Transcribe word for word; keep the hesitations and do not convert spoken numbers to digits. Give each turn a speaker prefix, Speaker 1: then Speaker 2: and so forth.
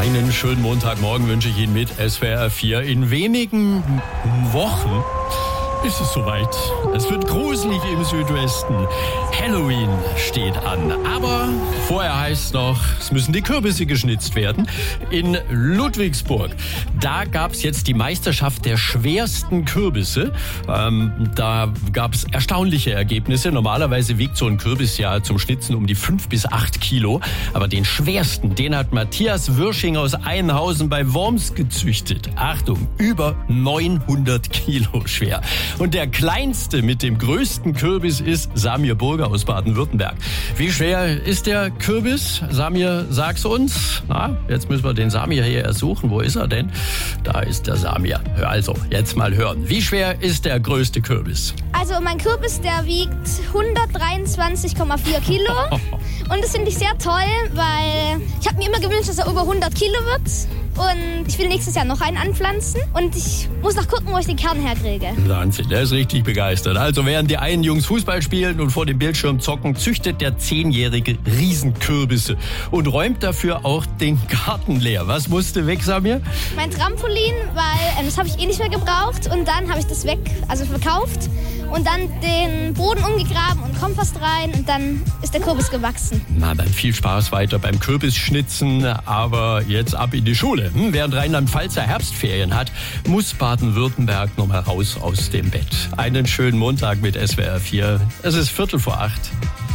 Speaker 1: Einen schönen Montagmorgen wünsche ich Ihnen mit S W R vier. In wenigen Wochen ist es soweit. Es wird gruselig im Südwesten. Halloween steht an. Aber vorher heißt noch, es müssen die Kürbisse geschnitzt werden. In Ludwigsburg, da gab es jetzt die Meisterschaft der schwersten Kürbisse. Ähm, da gab es erstaunliche Ergebnisse. Normalerweise wiegt so ein Kürbis ja zum Schnitzen um die fünf bis acht Kilo. Aber den schwersten, den hat Matthias Würsching aus Einhausen bei Worms gezüchtet. Achtung, über neunhundert Kilo schwer. Und der kleinste mit dem größten Kürbis ist Samir Burger aus Baden-Württemberg. Wie schwer ist der Kürbis? Samir, sag's uns. Na, jetzt müssen wir den Samir hier ersuchen. Wo ist er denn? Da ist der Samir. Also, jetzt mal hören. Wie schwer ist der größte Kürbis?
Speaker 2: Also mein Kürbis, der wiegt hundertdreiundzwanzig Komma vier Kilo. Und das finde ich sehr toll, weil ich habe mir immer gewünscht, dass er über hundert Kilo wird. Und ich will nächstes Jahr noch einen anpflanzen. Und ich muss noch gucken, wo ich den Kern herkriege.
Speaker 1: Wahnsinn, der ist richtig begeistert. Also während die einen Jungs Fußball spielen und vor dem Bildschirm zocken, züchtet der Zehnjährige Riesenkürbisse und räumt dafür auch den Garten leer. Was musste weg, Samir?
Speaker 2: Mein Trampolin, weil ähm, das habe ich eh nicht mehr gebraucht. Und dann habe ich das weg, also verkauft. Und dann den Boden umgegraben und Kompost rein. Und dann ist der Kürbis gewachsen.
Speaker 1: Na, dann viel Spaß weiter beim Kürbisschnitzen. Aber jetzt ab in die Schule. Hm, während Rheinland-Pfalz Herbstferien hat, muss Baden-Württemberg noch mal raus aus dem Bett. Einen schönen Montag mit S W R vier. Es ist Viertel vor acht.